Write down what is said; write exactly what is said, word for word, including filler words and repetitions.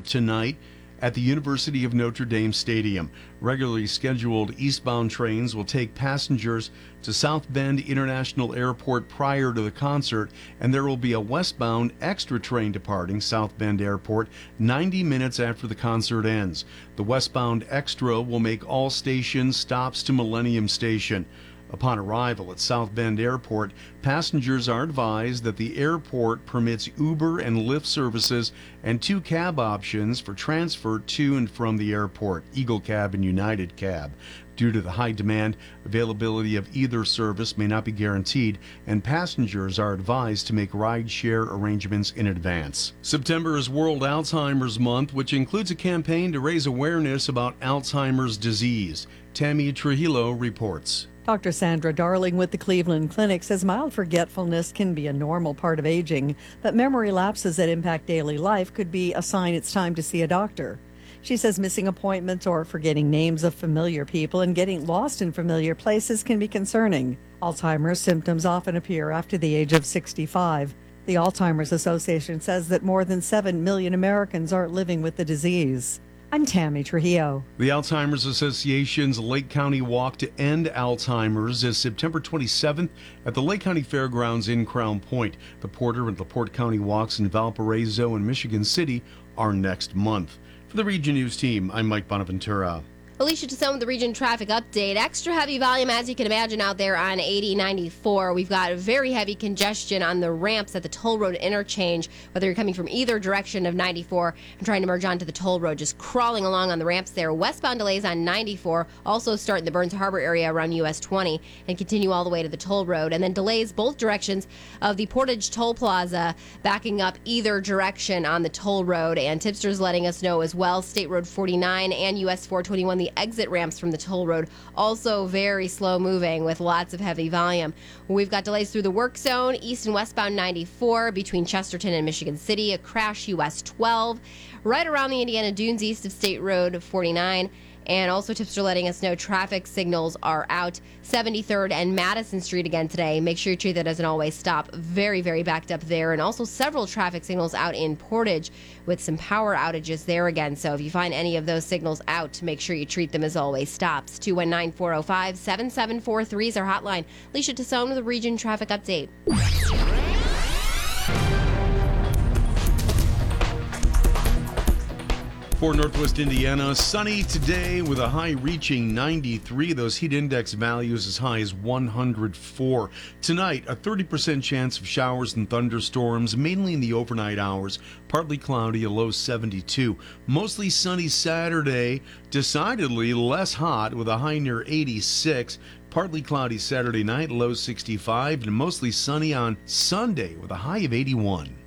concert tonight at the University of Notre Dame Stadium. Regularly scheduled eastbound trains will take passengers to South Bend International Airport prior to the concert, and there will be a westbound extra train departing South Bend Airport ninety minutes after the concert ends. The westbound extra will make all station stops to Millennium Station. Upon arrival at South Bend Airport, passengers are advised that the airport permits Uber and Lyft services and two cab options for transfer to and from the airport, Eagle Cab and United Cab. Due to the high demand, availability of either service may not be guaranteed, and passengers are advised to make ride-share arrangements in advance. September is World Alzheimer's Month, which includes a campaign to raise awareness about Alzheimer's disease. Tammy Trujillo reports. Doctor Sandra Darling with the Cleveland Clinic says mild forgetfulness can be a normal part of aging, but memory lapses that impact daily life could be a sign it's time to see a doctor. She says missing appointments or forgetting names of familiar people and getting lost in familiar places can be concerning. Alzheimer's symptoms often appear after the age of sixty-five. The Alzheimer's Association says that more than seven million Americans are living with the disease. I'm Tammy Trujillo. The Alzheimer's Association's Lake County Walk to End Alzheimer's is September twenty-seventh at the Lake County Fairgrounds in Crown Point. The Porter and LaPorte County walks in Valparaiso and Michigan City are next month. For the Region News team, I'm Mike Bonaventura. Alicia Tassone with the Region Traffic Update. Extra heavy volume, as you can imagine, out there on eighty ninety-four. We've got very heavy congestion on the ramps at the toll road interchange, whether you're coming from either direction of ninety-four and trying to merge onto the toll road, just crawling along on the ramps there. Westbound delays on ninety-four also start in the Burns Harbor area around U S twenty and continue all the way to the toll road. And then delays both directions of the Portage Toll Plaza, backing up either direction on the toll road. And tipsters letting us know as well, State Road forty-nine and U S four twenty-one, the exit ramps from the toll road, also very slow moving with lots of heavy volume. We've got delays through the work zone, east and westbound ninety-four between Chesterton and Michigan City, a crash U S twelve, right around the Indiana Dunes east of State Road forty-nine. And also tips are letting us know traffic signals are out. seventy-third and Madison Street again today. Make sure you treat that as an always stop. Very, very backed up there. And also several traffic signals out in Portage with some power outages there again. So if you find any of those signals out, make sure you treat them as always stops. two one nine, four oh five, seven seven four three is our hotline. Alicia Tassone with the Region Traffic Update. For Northwest Indiana, sunny today with a high reaching ninety-three. Those heat index values as high as one hundred four. Tonight, a thirty percent chance of showers and thunderstorms, mainly in the overnight hours. Partly cloudy, a low seventy-two. Mostly sunny Saturday, decidedly less hot with a high near eighty-six. Partly cloudy Saturday night, low sixty-five, and mostly sunny on Sunday with a high of eighty-one.